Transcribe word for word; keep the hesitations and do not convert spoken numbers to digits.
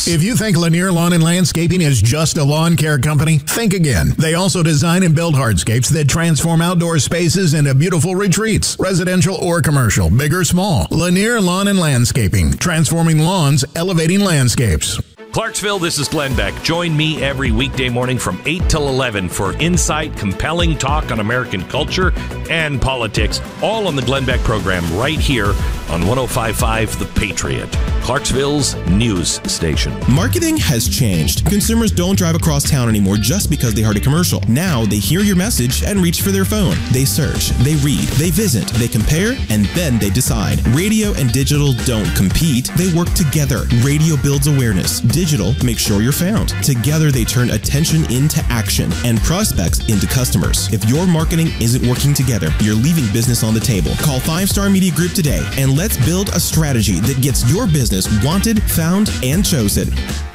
If you think Lanier Lawn and Landscaping is just a lawn care company, think again. They also design and build hardscapes that transform outdoor spaces into beautiful retreats, residential or commercial, big or small. Lanier Lawn and Landscaping, transforming lawns, elevating landscapes. Clarksville, this is Glenn Beck. Join me every weekday morning from eight till eleven for insight, compelling talk on American culture and politics, all on the Glenn Beck program right here on one oh five point five The Patriot, Clarksville's news station. Marketing has changed. Consumers don't drive across town anymore just because they heard a commercial. Now they hear your message and reach for their phone. They search, they read, they visit, they compare, and then they decide. Radio and digital don't compete, they work together. Radio builds awareness. Digital makes sure you're found. Together they turn attention into action and prospects into customers. If your marketing isn't working together, you're leaving business on the table. Call Five Star Media Group today and let's build a strategy that gets your business wanted, found, and chosen.